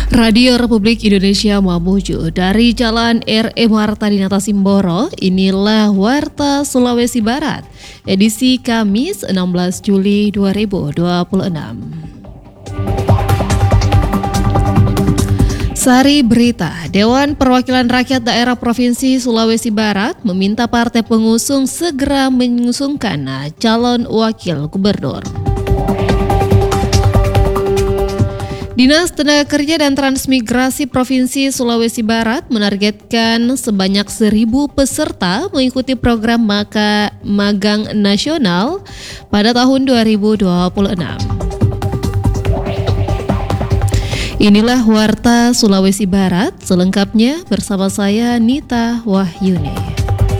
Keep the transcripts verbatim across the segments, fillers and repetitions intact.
Radio Republik Indonesia Mamuju dari Jalan R E Marta Dinata Simboro. Inilah Warta Sulawesi Barat, edisi Kamis enam belas Juli dua ribu dua puluh enam. Sari berita, Dewan Perwakilan Rakyat Daerah Provinsi Sulawesi Barat meminta partai pengusung segera mengusungkan calon wakil gubernur. Dinas Tenaga Kerja dan Transmigrasi Provinsi Sulawesi Barat menargetkan sebanyak seribu peserta mengikuti program maka magang nasional pada tahun dua ribu dua puluh enam. Inilah Warta Sulawesi Barat, selengkapnya bersama saya Nita Wahyuni.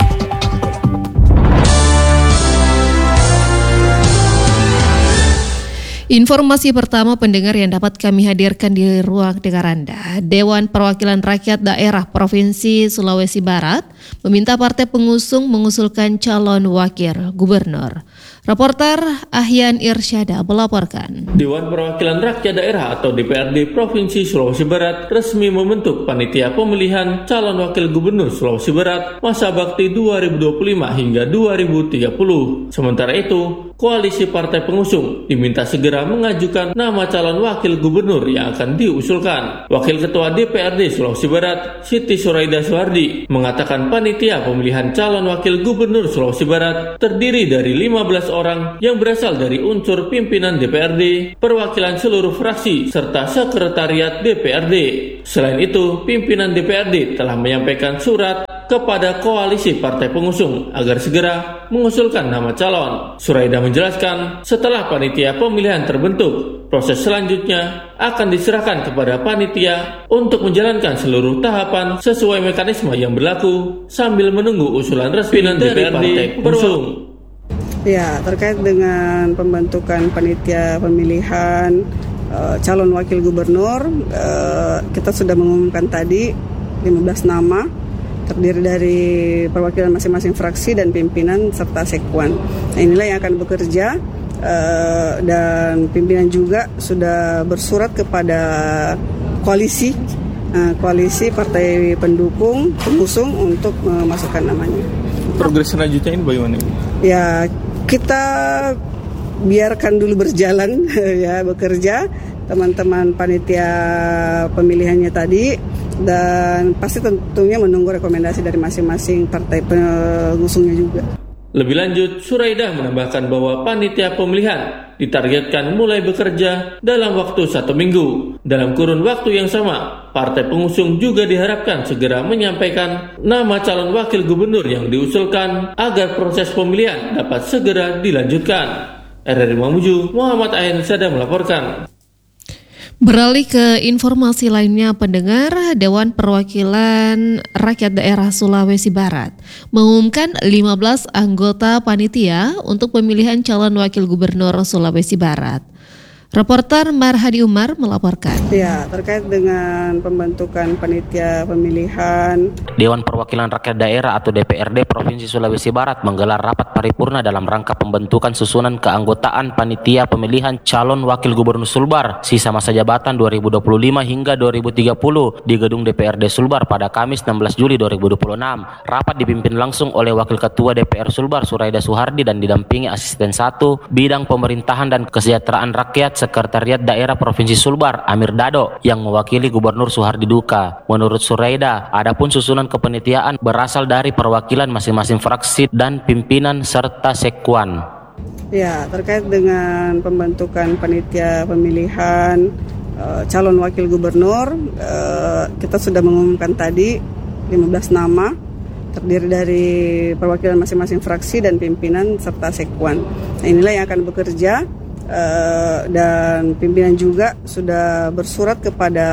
Informasi pertama pendengar yang dapat kami hadirkan di ruang dengar Anda. Dewan Perwakilan Rakyat Daerah Provinsi Sulawesi Barat meminta partai pengusung mengusulkan calon wakil gubernur. Reporter Ahyan Irsyada melaporkan. Dewan Perwakilan Rakyat Daerah atau D P R D Provinsi Sulawesi Barat resmi membentuk panitia pemilihan calon wakil gubernur Sulawesi Barat masa bakti dua ribu dua puluh lima hingga dua ribu tiga puluh. Sementara itu, koalisi partai pengusung diminta segera mengajukan nama calon wakil gubernur yang akan diusulkan. Wakil Ketua D P R D Sulawesi Barat, Siti Suraida Suhardi, mengatakan panitia pemilihan calon wakil gubernur Sulawesi Barat terdiri dari lima belas orang yang berasal dari unsur pimpinan D P R D, perwakilan seluruh fraksi, serta sekretariat D P R D. Selain itu, pimpinan D P R D telah menyampaikan surat kepada koalisi partai pengusung agar segera mengusulkan nama calon. Suraida menjelaskan, setelah panitia pemilihan terbentuk, proses selanjutnya akan diserahkan kepada panitia untuk menjalankan seluruh tahapan sesuai mekanisme yang berlaku sambil menunggu usulan resmi dari partai pengusung. Ya, terkait dengan pembentukan panitia pemilihan uh, calon wakil gubernur, uh, kita sudah mengumumkan tadi lima belas nama, terdiri dari perwakilan masing-masing fraksi dan pimpinan serta sekwan. Nah, inilah yang akan bekerja uh, dan pimpinan juga sudah bersurat kepada koalisi uh, koalisi partai pendukung pengusung untuk memasukkan uh, namanya. Progres selanjutnya ini bagaimana? Ya, kita biarkan dulu berjalan ya bekerja teman-teman panitia pemilihannya tadi, dan pasti tentunya menunggu rekomendasi dari masing-masing partai pengusungnya juga. Lebih lanjut, Suraida menambahkan bahwa panitia pemilihan ditargetkan mulai bekerja dalam waktu satu minggu. Dalam kurun waktu yang sama, partai pengusung juga diharapkan segera menyampaikan nama calon wakil gubernur yang diusulkan agar proses pemilihan dapat segera dilanjutkan. R R I Mamuju, Muhammad Ain Sada melaporkan. Beralih ke informasi lainnya, pendengar, Dewan Perwakilan Rakyat Daerah Sulawesi Barat mengumumkan lima belas anggota panitia untuk pemilihan calon wakil gubernur Sulawesi Barat. Reporter Marhadi Umar melaporkan. Ya, terkait dengan pembentukan panitia pemilihan, Dewan Perwakilan Rakyat Daerah atau D P R D Provinsi Sulawesi Barat menggelar rapat paripurna dalam rangka pembentukan susunan keanggotaan panitia pemilihan calon wakil gubernur Sulbar sisa masa jabatan dua ribu dua puluh lima hingga dua ribu tiga puluh di gedung D P R D Sulbar pada Kamis enam belas Juli dua ribu dua puluh enam. Rapat dipimpin langsung oleh Wakil Ketua D P R Sulbar Suraida Suhardi dan didampingi Asisten satu Bidang Pemerintahan dan Kesejahteraan Rakyat Sekretariat Daerah Provinsi Sulbar Amir Dado yang mewakili Gubernur Suhardi Duka. Menurut Suraida, adapun susunan kepanitiaan berasal dari perwakilan masing-masing fraksi dan pimpinan serta sekwan. Ya, terkait dengan pembentukan panitia pemilihan uh, calon wakil gubernur, uh, kita sudah mengumumkan tadi lima belas nama, terdiri dari perwakilan masing-masing fraksi dan pimpinan serta sekwan. Nah, inilah yang akan bekerja. Uh, dan pimpinan juga sudah bersurat kepada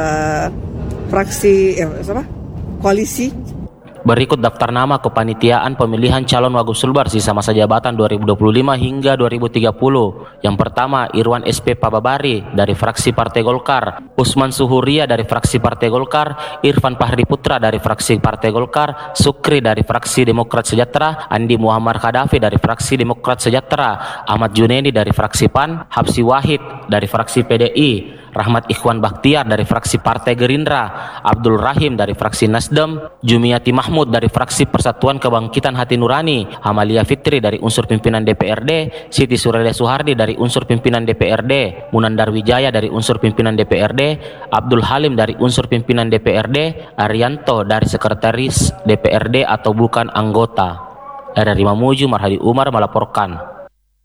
fraksi eh, apa? koalisi. Berikut daftar nama kepanitiaan pemilihan calon Wagub Sulbar sisa masa jabatan dua ribu dua puluh lima hingga dua ribu tiga puluh. Yang pertama, Irwan S P Pababari dari fraksi Partai Golkar, Usman Suhuria dari fraksi Partai Golkar, Irfan Fahri Putra dari fraksi Partai Golkar, Sukri dari fraksi Demokrat Sejahtera, Andi Muhammad Khadafi dari fraksi Demokrat Sejahtera, Ahmad Junedi dari fraksi P A N, Hapsi Wahid dari fraksi P D I, Rahmat Ikhwan Bakhtiar dari fraksi Partai Gerindra, Abdul Rahim dari fraksi Nasdem, Jumiati Mahmud dari fraksi Persatuan Kebangkitan Hati Nurani, Amalia Fitri dari unsur pimpinan D P R D, Siti Suraya Suhardi dari unsur pimpinan D P R D, Munandar Wijaya dari unsur pimpinan D P R D, Abdul Halim dari unsur pimpinan D P R D, Arianto dari sekretaris D P R D atau bukan anggota. R R I Mamuju, Marhadi Umar melaporkan.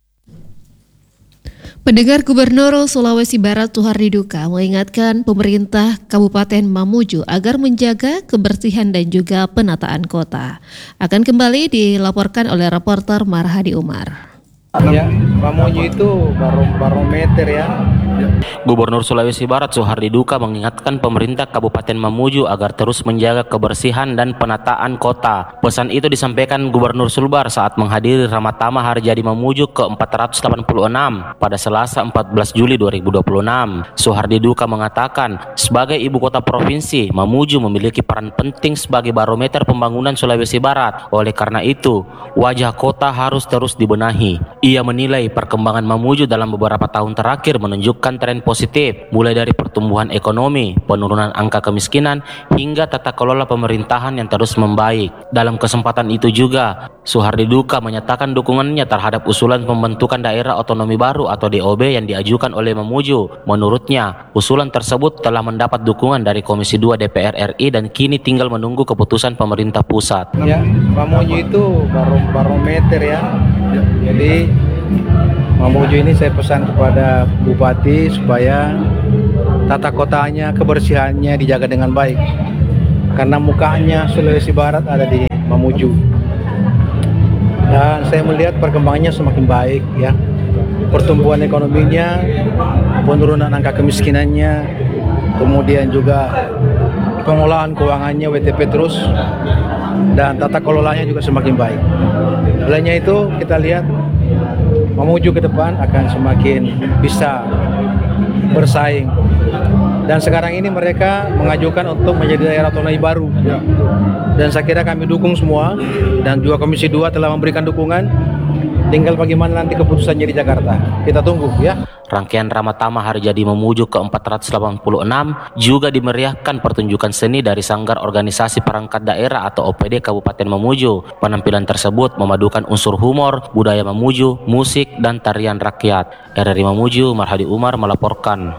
Pendengar, Gubernur Sulawesi Barat Suhardi Duka mengingatkan pemerintah Kabupaten Mamuju agar menjaga kebersihan dan juga penataan kota. Akan kembali dilaporkan oleh reporter Marhadi Umar. Ya, Mamuju itu barom barometer ya. Gubernur Sulawesi Barat Suhardi Duka mengingatkan pemerintah Kabupaten Mamuju agar terus menjaga kebersihan dan penataan kota. Pesan itu disampaikan Gubernur Sulbar saat menghadiri Ramatama Hari Jadi Mamuju ke empat ratus delapan puluh enam pada Selasa empat belas Juli dua ribu dua puluh enam. Suhardi Duka mengatakan, sebagai ibu kota provinsi, Mamuju memiliki peran penting sebagai barometer pembangunan Sulawesi Barat. Oleh karena itu, wajah kota harus terus dibenahi. Ia menilai perkembangan Mamuju dalam beberapa tahun terakhir menunjukkan tren positif, mulai dari pertumbuhan ekonomi, penurunan angka kemiskinan, hingga tata kelola pemerintahan yang terus membaik. Dalam kesempatan itu juga, Suhardi Duka menyatakan dukungannya terhadap usulan pembentukan daerah otonomi baru atau D O B yang diajukan oleh Mamuju. Menurutnya, usulan tersebut telah mendapat dukungan dari Komisi dua D P R R I dan kini tinggal menunggu keputusan pemerintah pusat. Ya, Mamuju itu barom barometer ya. Jadi Mamuju ini saya pesan kepada Bupati supaya tata kotanya, kebersihannya dijaga dengan baik. Karena mukanya Sulawesi Barat ada di Mamuju. Dan saya melihat perkembangannya semakin baik ya. Pertumbuhan ekonominya, penurunan angka kemiskinannya, kemudian juga pengolahan keuangannya W T P terus, dan tata kelolanya juga semakin baik. Selainnya itu kita lihat Mamuju ke depan akan semakin bisa bersaing. Dan sekarang ini mereka mengajukan untuk menjadi daerah otonomi baru. Dan saya kira kami dukung semua, dan juga Komisi dua telah memberikan dukungan. Tinggal bagaimana nanti keputusannya di Jakarta. Kita tunggu ya. Rangkaian Ramatama Hari Jadi Mamuju ke empat ratus delapan puluh enam juga dimeriahkan pertunjukan seni dari Sanggar Organisasi Perangkat Daerah atau O P D Kabupaten Mamuju. Penampilan tersebut memadukan unsur humor, budaya Mamuju, musik, dan tarian rakyat. R R I Mamuju, Marhadi Umar melaporkan.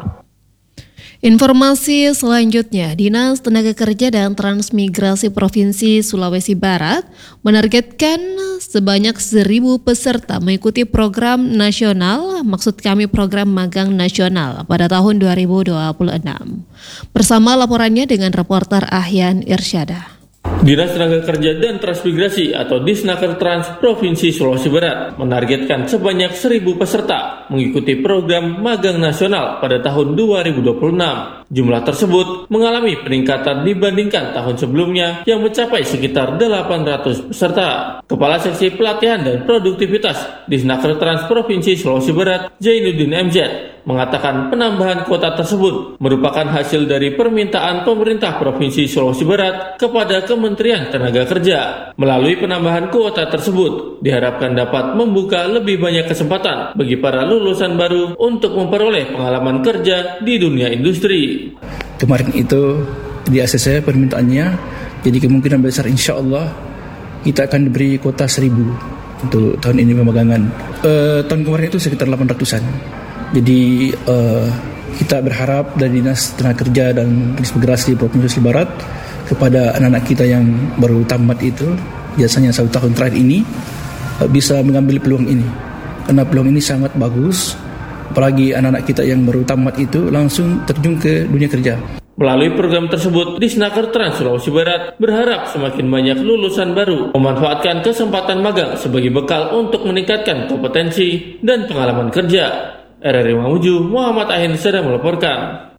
Informasi selanjutnya, Dinas Tenaga Kerja dan Transmigrasi Provinsi Sulawesi Barat menargetkan sebanyak seribu peserta mengikuti program nasional, maksud kami program magang nasional pada tahun dua ribu dua puluh enam. Bersama laporannya dengan reporter Ahyan Irsyada. Dinas Tenaga Kerja dan Transmigrasi atau Disnaker Trans Provinsi Sulawesi Barat menargetkan sebanyak seribu peserta mengikuti program magang nasional pada tahun dua ribu dua puluh enam. Jumlah tersebut mengalami peningkatan dibandingkan tahun sebelumnya yang mencapai sekitar delapan ratus peserta. Kepala Seksi Pelatihan dan Produktivitas Disnaker Trans Provinsi Sulawesi Barat, Jainuddin M Z, mengatakan penambahan kuota tersebut merupakan hasil dari permintaan pemerintah Provinsi Sulawesi Barat kepada Kementerian Tenaga Kerja. Melalui penambahan kuota tersebut, diharapkan dapat membuka lebih banyak kesempatan bagi para lulusan baru untuk memperoleh pengalaman kerja di dunia industri. Kemarin itu di A C C permintaannya, jadi kemungkinan besar insya Allah kita akan diberi kuota seribu untuk tahun ini pemagangan. Uh, tahun kemarin itu sekitar delapan ratusan. Jadi uh, kita berharap dari Dinas Tenaga Kerja dan Transmigrasi Provinsi Sulawesi Barat kepada anak-anak kita yang baru tamat itu, biasanya satu tahun terakhir ini, uh, bisa mengambil peluang ini. Karena peluang ini sangat bagus, apalagi anak-anak kita yang baru tamat itu langsung terjun ke dunia kerja. Melalui program tersebut, Disnaker Trans Sulawesi Barat berharap semakin banyak lulusan baru memanfaatkan kesempatan magang sebagai bekal untuk meningkatkan kompetensi dan pengalaman kerja. R R I Mamuju, Muhammad Ahin sedang melaporkan.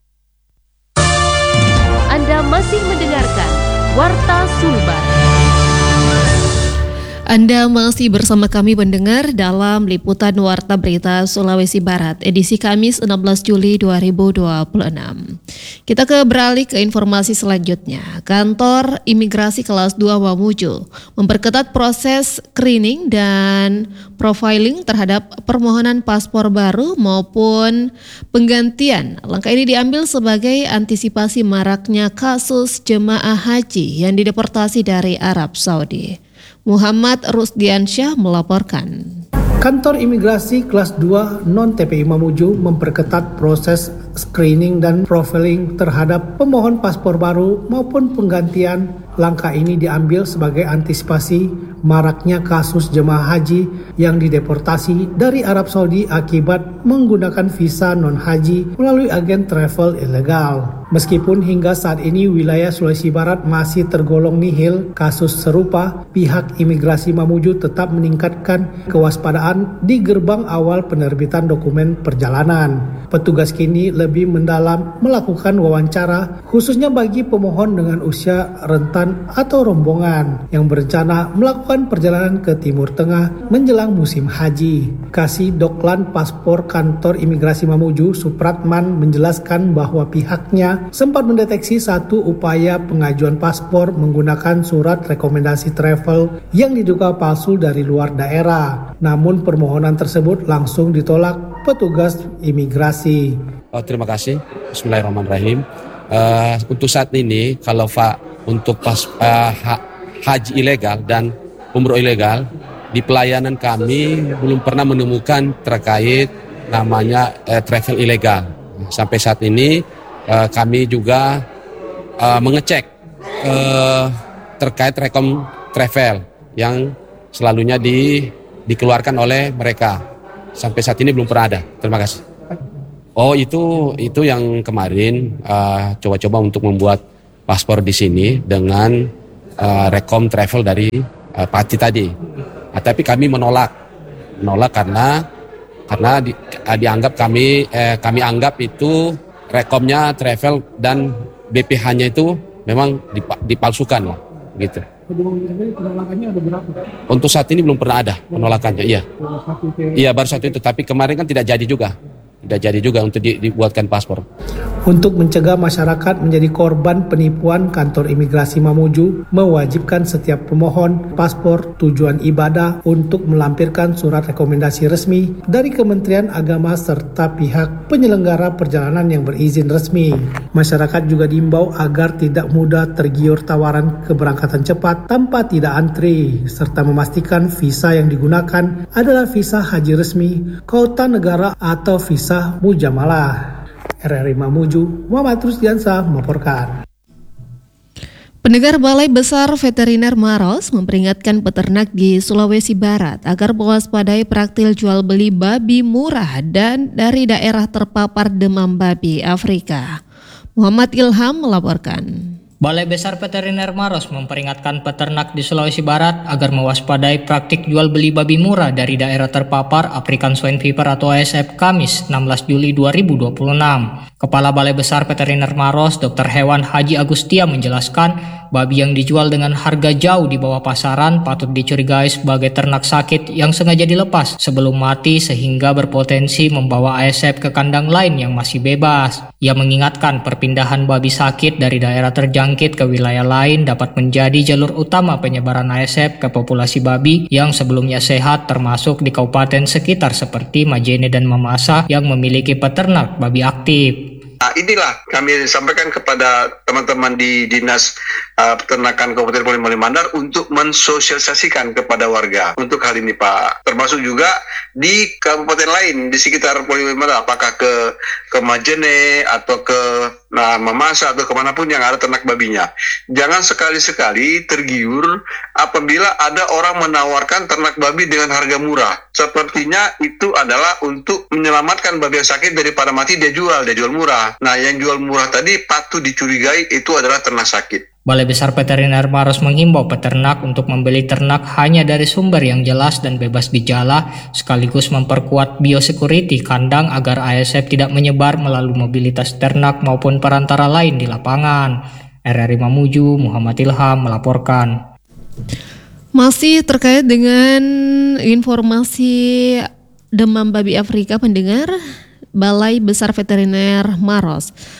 Anda masih mendengarkan Warta Sulbar. Anda masih bersama kami pendengar dalam liputan Warta Berita Sulawesi Barat edisi Kamis enam belas Juli dua ribu dua puluh enam. Kita ke beralih ke informasi selanjutnya. Kantor Imigrasi Kelas dua Mamuju memperketat proses screening dan profiling terhadap permohonan paspor baru maupun penggantian. Langkah ini diambil sebagai antisipasi maraknya kasus jemaah haji yang dideportasi dari Arab Saudi. Muhammad Rusdiansyah melaporkan. Kantor Imigrasi Kelas dua Non-T P I Mamuju memperketat proses screening dan profiling terhadap pemohon paspor baru maupun penggantian. Langkah ini diambil sebagai antisipasi maraknya kasus jemaah haji yang dideportasi dari Arab Saudi akibat menggunakan visa non-haji melalui agen travel ilegal. Meskipun hingga saat ini wilayah Sulawesi Barat masih tergolong nihil kasus serupa, pihak Imigrasi Mamuju tetap meningkatkan kewaspadaan di gerbang awal penerbitan dokumen perjalanan. Petugas kini lebih mendalam melakukan wawancara khususnya bagi pemohon dengan usia rentan atau rombongan yang berencana melakukan perjalanan ke Timur Tengah menjelang musim haji. Kasih Doklan Paspor Kantor Imigrasi Mamuju, Supratman, menjelaskan bahwa pihaknya sempat mendeteksi satu upaya pengajuan paspor menggunakan surat rekomendasi travel yang diduga palsu dari luar daerah. Namun permohonan tersebut langsung ditolak petugas imigrasi. Oh, terima kasih. Bismillahirrahmanirrahim. Uh, untuk saat ini, kalau Pak untuk pas uh, ha, haji ilegal dan umroh ilegal di pelayanan kami belum pernah menemukan terkait namanya uh, travel ilegal. Sampai saat ini uh, kami juga uh, mengecek uh, terkait rekom travel yang selalunya di, dikeluarkan oleh mereka. Sampai saat ini belum pernah ada. Terima kasih. Oh, itu itu yang kemarin uh, coba-coba untuk membuat paspor di sini dengan uh, rekom travel dari uh, Pati tadi. Nah, tapi kami menolak, menolak karena karena di, uh, dianggap kami eh, kami anggap itu rekomnya travel dan B P H-nya itu memang dip- dipalsukan, gitu. Penolakannya ada berapa? Untuk saat ini belum pernah ada penolakannya, iya. Iya, baru satu itu, tapi kemarin kan tidak jadi juga. Tidak jadi juga untuk di, dibuatkan paspor. Untuk mencegah masyarakat menjadi korban penipuan, Kantor Imigrasi Mamuju mewajibkan setiap pemohon paspor tujuan ibadah untuk melampirkan surat rekomendasi resmi dari Kementerian Agama serta pihak penyelenggara perjalanan yang berizin resmi. Masyarakat juga diimbau agar tidak mudah tergiur tawaran keberangkatan cepat tanpa tidak antri, serta memastikan visa yang digunakan adalah visa haji resmi, kota negara atau visa mujamalah. R R I Mamuju, Muhammad Rusdiansyah melaporkan. Pendengar, Balai Besar Veteriner Maros memperingatkan peternak di Sulawesi Barat agar mewaspadai praktik jual beli babi murah dan dari daerah terpapar demam babi Afrika. Muhammad Ilham melaporkan. Balai Besar Veteriner Maros memperingatkan peternak di Sulawesi Barat agar mewaspadai praktik jual beli babi murah dari daerah terpapar African Swine Fever atau A S F Kamis enam belas Juli dua ribu dua puluh enam. Kepala Balai Besar Veteriner Maros, Dokter Hewan Haji Agustia menjelaskan, babi yang dijual dengan harga jauh di bawah pasaran patut dicurigai sebagai ternak sakit yang sengaja dilepas sebelum mati sehingga berpotensi membawa A S F ke kandang lain yang masih bebas. Ia mengingatkan perpindahan babi sakit dari daerah terjangkit ke wilayah lain dapat menjadi jalur utama penyebaran A S F ke populasi babi yang sebelumnya sehat, termasuk di kabupaten sekitar seperti Majene dan Mamasa yang memiliki peternak babi aktif. Nah, inilah kami sampaikan kepada teman-teman di Dinas uh, Peternakan Kabupaten Poliwali Mandar untuk mensosialisasikan kepada warga untuk hal ini, Pak. Termasuk juga di kabupaten lain di sekitar Poliwali Mandar, apakah ke ke Majene atau ke nah, Mamasa atau kemanapun yang ada ternak babinya. Jangan sekali-sekali tergiur apabila ada orang menawarkan ternak babi dengan harga murah. Sepertinya itu adalah untuk menyelamatkan babi yang sakit daripada mati, dia jual, dia jual murah. Nah, yang jual murah tadi patut dicurigai itu adalah ternak sakit. Balai Besar Veteriner Maros menghimbau peternak untuk membeli ternak hanya dari sumber yang jelas dan bebas gejala, sekaligus memperkuat biosecurity kandang agar A S F tidak menyebar melalui mobilitas ternak maupun perantara lain di lapangan. R R I Mamuju, Muhammad Ilham melaporkan. Masih terkait dengan informasi demam babi Afrika, pendengar, Balai Besar Veteriner Maros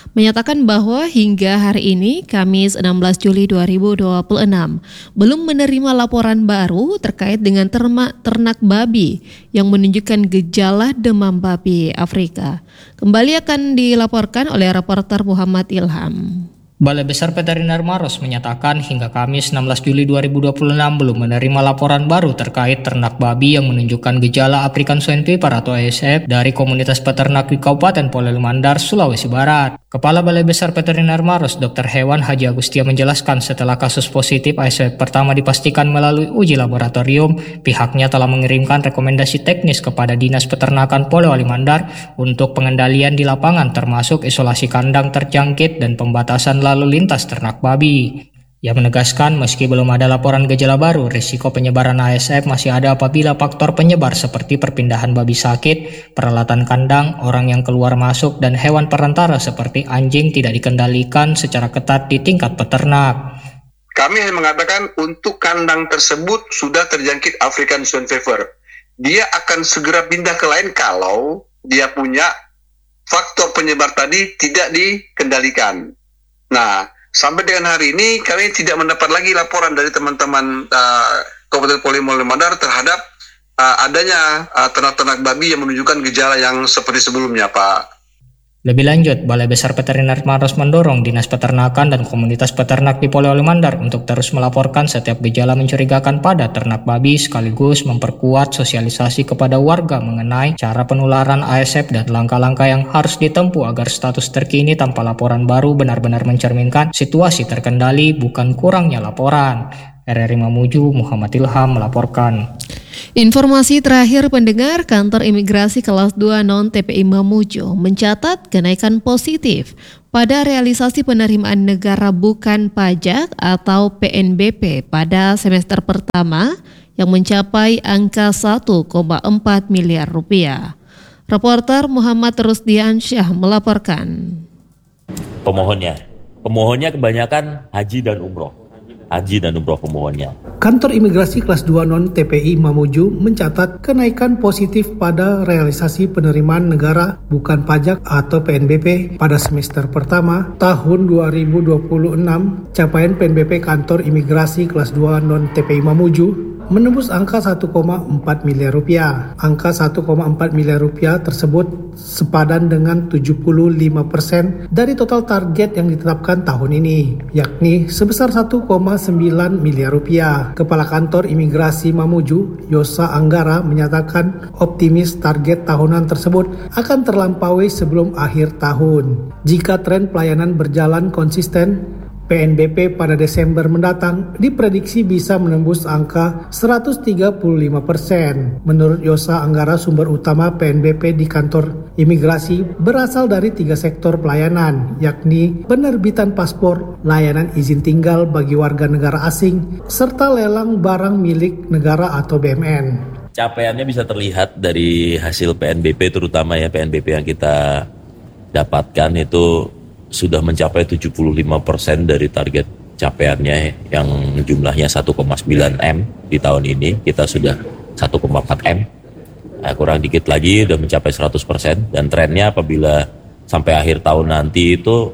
menyatakan bahwa hingga hari ini, Kamis enam belas Juli dua ribu dua puluh enam, belum menerima laporan baru terkait dengan ternak, ternak babi yang menunjukkan gejala demam babi Afrika. Kembali akan dilaporkan oleh reporter Muhammad Ilham. Balai Besar Veteriner Maros menyatakan hingga Kamis enam belas Juli dua ribu dua puluh enam belum menerima laporan baru terkait ternak babi yang menunjukkan gejala African Swine Fever atau A S F dari komunitas peternak di Kabupaten Polewali Mandar, Sulawesi Barat. Kepala Balai Besar Veteriner Maros, Dokter Hewan Haji Agustia menjelaskan setelah kasus positif A S F pertama dipastikan melalui uji laboratorium, pihaknya telah mengirimkan rekomendasi teknis kepada Dinas Peternakan Polewali Mandar untuk pengendalian di lapangan termasuk isolasi kandang terjangkit dan pembatasan lalu lintas ternak babi. Ia menegaskan meski belum ada laporan gejala baru, risiko penyebaran A S F masih ada apabila faktor penyebar seperti perpindahan babi sakit, peralatan kandang, orang yang keluar masuk, dan hewan perantara seperti anjing tidak dikendalikan secara ketat di tingkat peternak. Kami hanya mengatakan untuk kandang tersebut sudah terjangkit African Swine Fever. Dia akan segera pindah ke lain kalau dia punya faktor penyebar tadi tidak dikendalikan. Nah, sampai dengan hari ini kami tidak mendapat lagi laporan dari teman-teman uh, Kabupaten Polewali Mandar terhadap uh, adanya uh, ternak-ternak babi yang menunjukkan gejala yang seperti sebelumnya, Pak. Lebih lanjut, Balai Besar Veteriner Maros mendorong Dinas Peternakan dan komunitas peternak di Polewali Mandar untuk terus melaporkan setiap gejala mencurigakan pada ternak babi sekaligus memperkuat sosialisasi kepada warga mengenai cara penularan A S F dan langkah-langkah yang harus ditempuh agar status terkini tanpa laporan baru benar-benar mencerminkan situasi terkendali bukan kurangnya laporan. R R I Mamuju, Muhammad Ilham melaporkan. Informasi terakhir pendengar, Kantor Imigrasi Kelas dua Non-T P I Mamuju mencatat kenaikan positif pada realisasi penerimaan negara bukan pajak atau P N B P pada semester pertama yang mencapai angka satu koma empat miliar rupiah. Reporter Muhammad Rusdiansyah melaporkan. Pemohonnya, pemohonnya kebanyakan haji dan umroh. Haji dan umroh pemohonnya. Kantor Imigrasi Kelas dua Non-T P I Mamuju mencatat kenaikan positif pada realisasi penerimaan negara bukan pajak atau P N B P pada semester pertama tahun dua ribu dua puluh enam. Capaian P N B P Kantor Imigrasi Kelas dua Non-T P I Mamuju menembus angka satu koma empat miliar rupiah. Angka satu koma empat miliar rupiah tersebut sepadan dengan tujuh puluh lima persen dari total target yang ditetapkan tahun ini, yakni sebesar satu koma sembilan miliar rupiah. Kepala Kantor Imigrasi Mamuju, Yosa Anggara, menyatakan optimis target tahunan tersebut akan terlampaui sebelum akhir tahun. Jika tren pelayanan berjalan konsisten, P N B P pada Desember mendatang diprediksi bisa menembus angka seratus tiga puluh lima persen. Menurut Yosa Anggara, sumber utama P N B P di kantor imigrasi berasal dari tiga sektor pelayanan, yakni penerbitan paspor, layanan izin tinggal bagi warga negara asing, serta lelang barang milik negara atau B M N. Capaiannya bisa terlihat dari hasil P N B P, terutama ya P N B P yang kita dapatkan itu sudah mencapai tujuh puluh lima persen dari target capaiannya yang jumlahnya satu koma sembilan M di tahun ini. Kita sudah satu koma empat M, nah, kurang dikit lagi sudah mencapai seratus persen, dan trennya apabila sampai akhir tahun nanti itu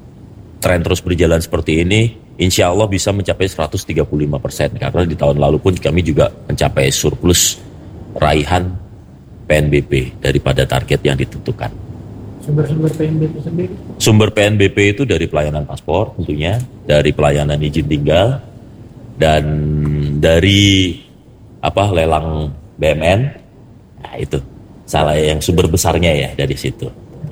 tren terus berjalan seperti ini, insya Allah bisa mencapai seratus tiga puluh lima persen, karena di tahun lalu pun kami juga mencapai surplus raihan P N B P daripada target yang ditentukan. Sumber-sumber P N B P sendiri? Sumber P N B P itu dari pelayanan paspor tentunya, dari pelayanan izin tinggal, dan dari apa lelang B M N. Nah itu salah yang sumber besarnya ya dari situ.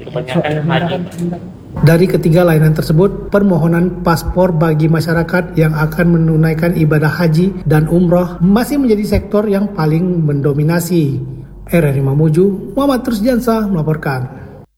Dari ketiga layanan tersebut, permohonan paspor bagi masyarakat yang akan menunaikan ibadah haji dan umroh masih menjadi sektor yang paling mendominasi. R R I Mamuju, Muhammad Rusdiansyah melaporkan.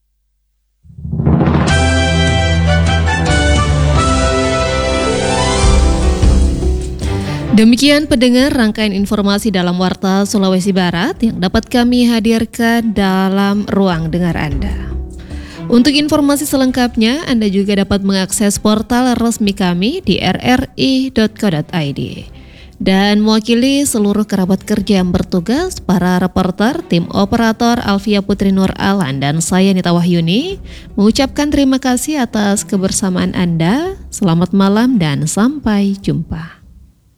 Demikian pendengar rangkaian informasi dalam Warta Sulawesi Barat yang dapat kami hadirkan dalam ruang dengar Anda. Untuk informasi selengkapnya, Anda juga dapat mengakses portal resmi kami di r r i dot co dot i d. Dan mewakili seluruh kerabat kerja yang bertugas, para reporter, tim operator Alfia Putri Nur Alan dan saya Nita Wahyuni mengucapkan terima kasih atas kebersamaan Anda. Selamat malam dan sampai jumpa.